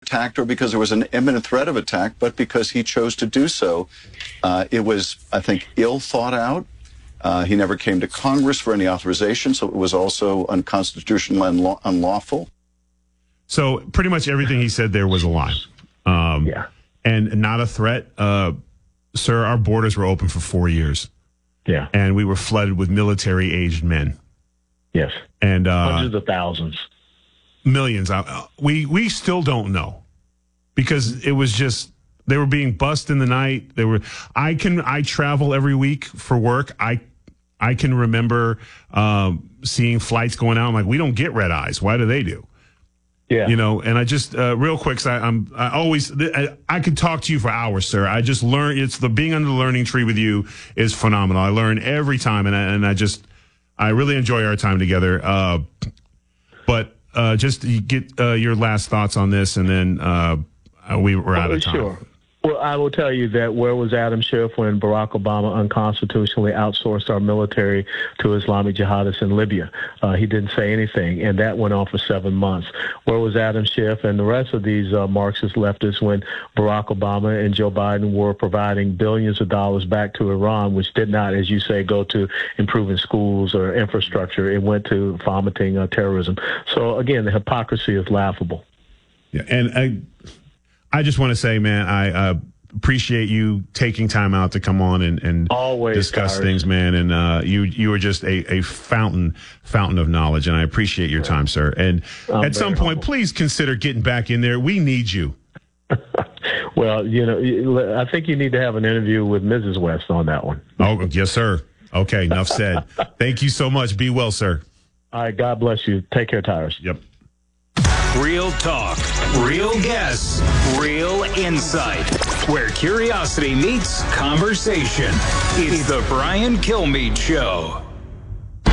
attacked or because there was an imminent threat of attack, but because he chose to do so. It was, I think, ill thought out. He never came to Congress for any authorization, so it was also unconstitutional and unlawful. So pretty much everything he said there was a lie. Yeah. And not a threat. Sir, our borders were open for 4 years. Yeah. And we were flooded with military-aged men. Yes. And hundreds of thousands. Millions. We still don't know. Because it was just, they were being bussed in the night. I travel every week for work. I can remember seeing flights going out. I'm like, we don't get red eyes. Why do they do? Yeah. You know, and I just, real quick, I could talk to you for hours, sir. I just learned, being under the learning tree with you is phenomenal. I learn every time, and I really enjoy our time together. But just get your last thoughts on this, and then we're out of time. Sure. Well, I will tell you that where was Adam Schiff when Barack Obama unconstitutionally outsourced our military to Islamic jihadists in Libya? He didn't say anything, and that went on for 7 months. Where was Adam Schiff and the rest of these Marxist leftists when Barack Obama and Joe Biden were providing billions of dollars back to Iran, which did not, as you say, go to improving schools or infrastructure? It went to fomenting terrorism. So, again, the hypocrisy is laughable. Yeah, and I just want to say, man, I appreciate you taking time out to come on and always discuss things, man. And you are just a fountain of knowledge, and I appreciate your time, sir. And at some point, please consider getting back in there. We need you. Well, you know, I think you need to have an interview with Mrs. West on that one. Oh, yes, sir. Okay, enough said. Thank you so much. Be well, sir. All right, God bless you. Take care, Tyrus. Yep. Real talk, real guests, real insight. Where curiosity meets conversation. It's the Brian Kilmeade Show.